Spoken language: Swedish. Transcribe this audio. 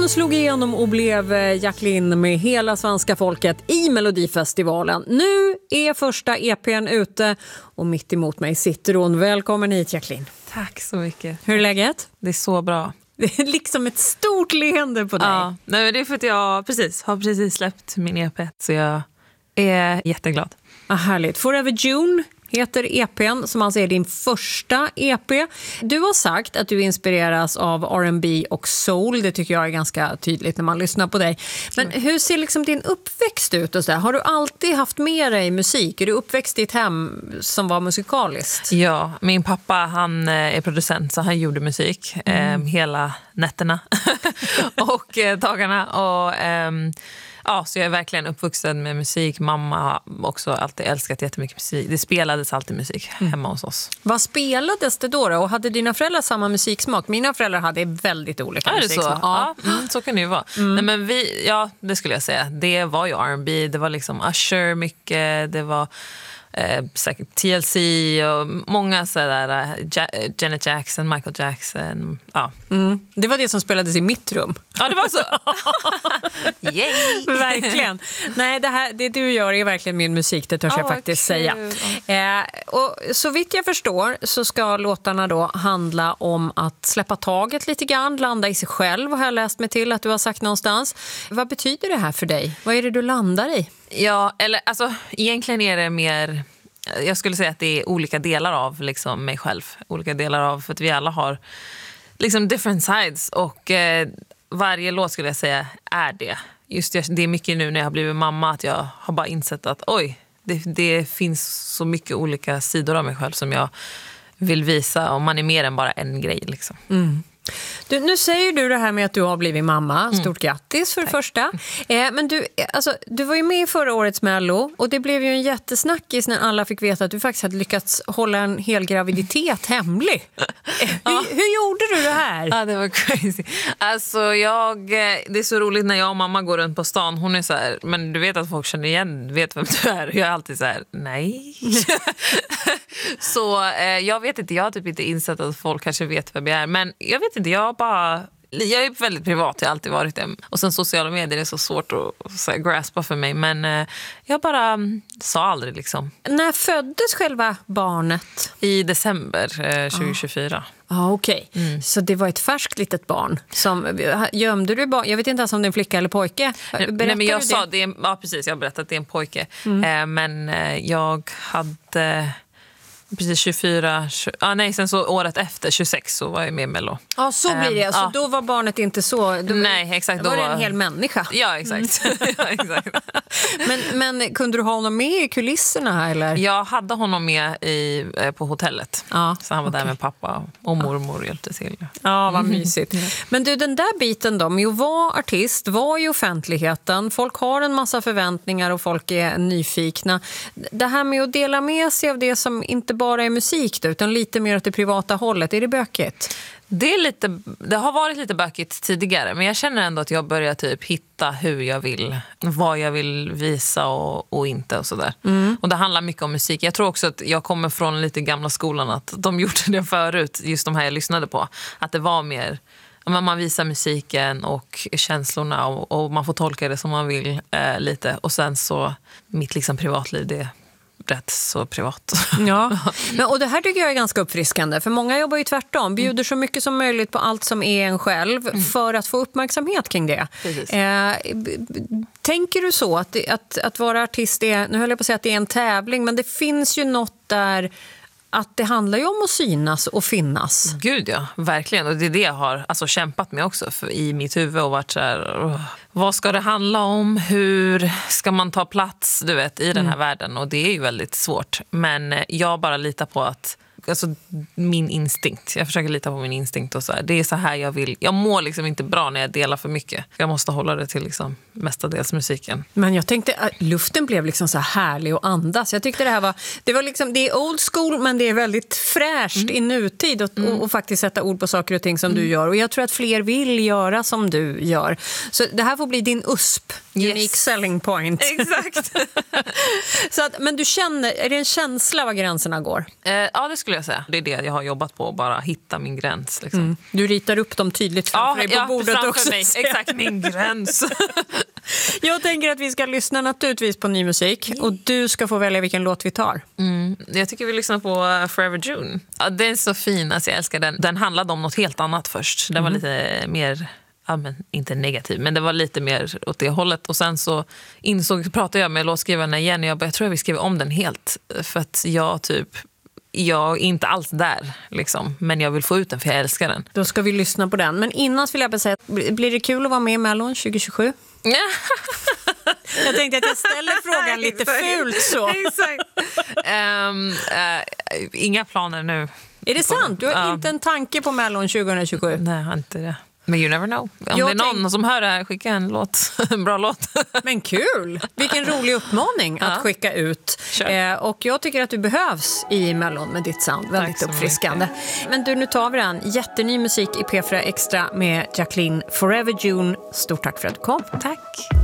Hon slog igenom och blev Jacqueline med hela svenska folket i Melodifestivalen. Nu är första EP:n ute och mitt emot mig sitter hon. Välkommen hit, Jacqueline. Tack så mycket. Hur är läget? Det är så bra. Det är liksom ett stort leende på dig. Ja, nej, men det är för att jag har precis släppt min EP, så jag är jätteglad. Härligt. Forever June heter EP:n, som alltså är din första EP. Du har sagt att du inspireras av R&B och soul. Det tycker jag är ganska tydligt när man lyssnar på dig. Men hur ser liksom din uppväxt ut? Och så där? Har du alltid haft med dig musik? Är du uppväxt i ett hem som var musikaliskt? Ja, min pappa, han är producent, så han gjorde musik hela nätterna och dagarna. Och ja, så jag är verkligen uppvuxen med musik. Mamma har också alltid älskat jättemycket musik. Det spelades alltid musik hemma hos oss. Vad spelades det då? Och hade dina föräldrar samma musiksmak? Mina föräldrar hade väldigt olika musiksmak. Så? Ja, så kan det ju vara. Nej, men det skulle jag säga. Det var ju R&B, det var liksom Usher mycket, det var säkert TLC och många sådär, Janet Jackson, Michael Jackson. Ja. Det var det som spelades i mitt rum. Ja, det var så. Yay! Verkligen. Nej, det du gör är verkligen min musik, det törs jag faktiskt säga. Och så vitt jag förstår så ska låtarna då handla om att släppa taget lite grann, landa i sig själv, har jag läst mig till att du har sagt någonstans. Vad betyder det här för dig? Vad är det du landar i? Ja, eller alltså egentligen är det mer, jag skulle säga att det är olika delar av liksom mig själv. Olika delar av, för att vi alla har liksom different sides, och varje låt skulle jag säga är det. Just det är mycket nu när jag har blivit mamma att jag har bara insett att det finns så mycket olika sidor av mig själv som jag vill visa, och man är mer än bara en grej liksom. Du, nu säger du det här med att du har blivit mamma. Stort grattis för det första. Men du var ju med i förra årets Mello, och det blev ju en jättesnackis när alla fick veta att du faktiskt hade lyckats hålla en hel graviditet hemlig. Hur gjorde du det här? Ja, det var crazy. Alltså det är så roligt när jag och mamma går runt på stan. Hon är så här, men du vet att folk känner igen, vet vem du är. Jag är alltid så här, nej. Så jag vet inte, jag har typ inte insett att folk kanske vet vem jag är. Men jag vet inte, jag är väldigt privat, jag har alltid varit det. Och sen sociala medier är så svårt att så här, graspa för mig. Men jag bara sa aldrig liksom. När föddes själva barnet? I december 2024. Okej. Så det var ett färskt litet barn. Gömde du barn? Jag vet inte ens om det är en flicka eller pojke. Nej, men jag sa det. Ja, precis, jag har berättat att det är en pojke. Men jag hade precis 24, sen så året efter 26 så var jag med i Mello. Ja, så blir det. Så då var barnet inte så. Nej, exakt. Då var det en hel människa. Ja, exakt. Ja, exakt. Men kunde du ha honom med i kulisserna eller? Jag hade honom med på hotellet. Så han var där med pappa och mormor och hjälpte till. Ja, vad mysigt. Men du, den där biten då, med att vara artist, var i offentligheten. Folk har en massa förväntningar och folk är nyfikna. Det här med att dela med sig av det som inte bara är musik då, utan lite mer åt det privata hållet. Är det bökigt? Det har varit lite bökigt tidigare, men jag känner ändå att jag börjar typ hitta hur jag vill, vad jag vill visa och inte och sådär. Och det handlar mycket om musik. Jag tror också att jag kommer från lite gamla skolan, att de gjorde det förut, just de här jag lyssnade på. Att det var mer, man visar musiken och känslorna och man får tolka det som man vill lite. Och sen så, mitt liksom privatliv, det rätt så privat. Ja, och det här tycker jag är ganska uppfriskande, för många jobbar ju tvärtom, bjuder så mycket som möjligt på allt som är en själv för att få uppmärksamhet kring det. Tänker du så att vara artist är, nu höll jag på att säga att det är en tävling, men det finns ju något där att det handlar ju om att synas och finnas. Gud ja, verkligen. Och det är det jag har kämpat med också i mitt huvud och varit så här, vad ska det handla om? Hur ska man ta plats, du vet, i den här världen? Och det är ju väldigt svårt. Men jag bara litar på att min instinkt. Jag försöker lita på min instinkt och så här. Det är så här jag vill. Jag mår liksom inte bra när jag delar för mycket. Jag måste hålla det till liksom mestadels musiken. Men jag tänkte att luften blev liksom så här härlig och andas. Jag tyckte det var liksom, det är old school, men det är väldigt fräscht i nutid och faktiskt sätta ord på saker och ting som du gör. Och jag tror att fler vill göra som du gör. Så det här får bli din USP Unique selling point. Exakt. Så att, men du känner, är det en känsla var gränserna går? Ja, det skulle jag säga. Det är det jag har jobbat på, bara hitta min gräns. Liksom. Du ritar upp dem tydligt framför dig på bordet också. Mig. Exakt, min gräns. Jag tänker att vi ska lyssna naturligtvis på ny musik och du ska få välja vilken låt vi tar. Jag tycker vi lyssnar på Forever June. Ja, den är så fin, alltså jag älskar den. Den handlade om något helt annat först. Den var lite mer, ja, men inte negativ, men det var lite mer åt det hållet. Och sen så pratade jag med låtskrivarna igen och jag tror jag vill skriva om den helt. För att jag är inte alls där, liksom. Men jag vill få ut den för jag älskar den. Då ska vi lyssna på den. Men innan vill jag bara säga, blir det kul att vara med i Mellon 2027? Jag tänkte att jag ställer frågan lite fult så. Exakt. Inga planer nu. Är det sant? Du har inte en tanke på Mellon 2027? Nej, jag har inte det. Men you never know. Om det är någon som hör det här, skicka en bra låt. Men kul! Vilken rolig uppmaning att skicka ut. Och jag tycker att du behövs i Mellon med ditt sound. Väldigt uppfriskande. Men du, nu tar vi den. Jätteny musik i P4 Extra med Jacqueline Forever June. Stort tack för att du kom. Tack.